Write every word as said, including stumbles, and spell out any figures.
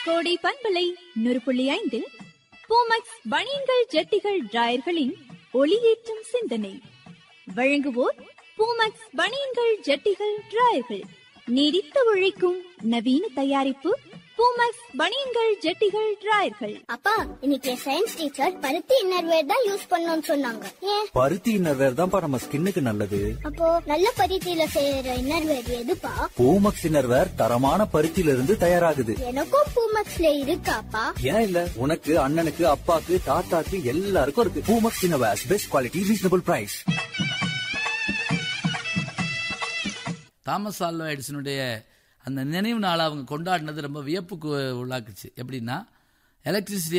கோடை பண்பலை நூறு புள்ளி ஐந்தில் பூமக்ஸ் பனியன்கள் ஜட்டிகள் டிராயர்களின் ஒளியேற்றும் சிந்தனை வழங்குவோர் பூமக்ஸ் பனியன்கள் ஜட்டிகள் டிராயர்கள். நீடித்து உழைக்கும் நவீன தயாரிப்பு பூமக்ஸ் பனியன்கள் ஜட்டிகள் டிராயர்கள். அப்பா, இன்னைக்கு சயின்ஸ் டீச்சர் பருத்தி இன்னர்வேர் தான் யூஸ் பண்ணணும்னு சொன்னாங்க. ஏன்? பருத்தி இன்னர்வேர் தான்ப்பா நம்ம ஸ்கின்னுக்கு நல்லது. அப்போ நல்ல பருத்தியில செய்யற இன்னர்வேர் எதுப்பா? பூமக்ஸ் இன்னர்வேர் தரமான பருத்தியில இருந்து தயாராகுது. எனக்கும் பூமக்ஸ்ல இருக்காப்பா? ஏன் இல்ல, உனக்கு அண்ணனுக்கு அப்பாக்கு தாத்தாக்கு எல்லாருக்கும் இருக்கு. Poomex innerwear, best quality, reasonable price. Thomas Alva எடிசனுடைய அந்த நினைவு நாளை அவங்க கொண்டாடினது ரொம்ப வியப்புக்கு உள்ளாக்குச்சு. எப்படின்னா, எலக்ட்ரிசிட்டி